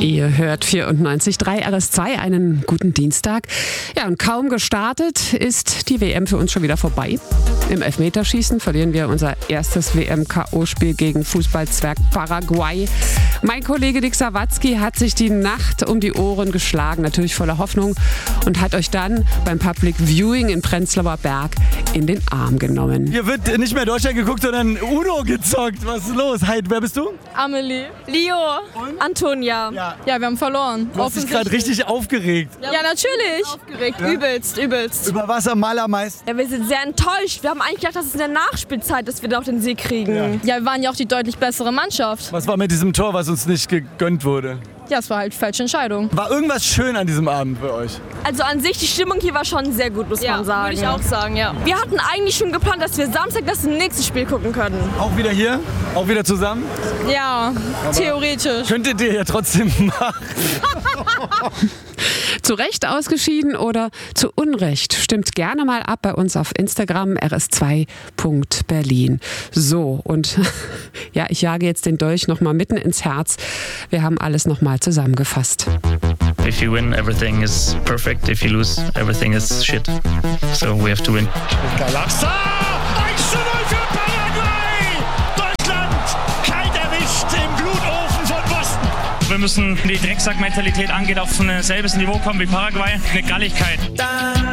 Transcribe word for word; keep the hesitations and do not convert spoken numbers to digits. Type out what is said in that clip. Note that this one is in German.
Ihr hört vierundneunzig Komma drei R S zwei, einen guten Dienstag. Ja, und kaum gestartet ist die W M für uns schon wieder vorbei. Im Elfmeterschießen verlieren wir unser erstes W M-K O-Spiel gegen Fußballzwerg Paraguay. Mein Kollege Dick Sawatzki hat sich die Nacht um die Ohren geschlagen, natürlich voller Hoffnung, und hat euch dann beim Public Viewing in Prenzlauer Berg in den Arm genommen. Hier wird nicht mehr Deutschland geguckt, sondern Uno gezockt. Was ist los? Hi, wer bist du? Amelie. Leo. Und? Antonia. Ja. ja, wir haben verloren. Du hast dich gerade richtig aufgeregt. Ja, ja natürlich. Aufgeregt. Ja? Übelst, übelst. Über was am allermeisten? Ja, wir sind sehr enttäuscht. Wir haben eigentlich gedacht, dass es in der Nachspielzeit, dass wir da auch den Sieg kriegen. Ja. ja, wir waren ja auch die deutlich bessere Mannschaft. Was war mit diesem Tor, was uns nicht gegönnt wurde? Ja, es war halt falsche Entscheidung. War irgendwas schön an diesem Abend für euch? Also an sich, die Stimmung hier war schon sehr gut, muss ja, man sagen. Würde ich auch sagen, ja. Wir hatten eigentlich schon geplant, dass wir Samstag das nächste Spiel gucken können. Auch wieder hier? Auch wieder zusammen? Ja, aber theoretisch. Könntet ihr ja trotzdem machen. Zu Recht ausgeschieden oder zu Unrecht? Stimmt gerne mal ab bei uns auf Instagram r s zwei punkt berlin. So, und ja, ich jage jetzt den Dolch nochmal mitten ins Herz. Wir haben alles nochmal zusammengefasst. If you win, everything is perfect. If you lose, everything is shit. So we have to win. Galaxa! eins zu null für Paraguay! Deutschland kalt erwischt im Blutofen von Boston. Wir müssen die Drecksack-Mentalität angeht auf ein selbes Niveau kommen wie Paraguay. Eine Galligkeit.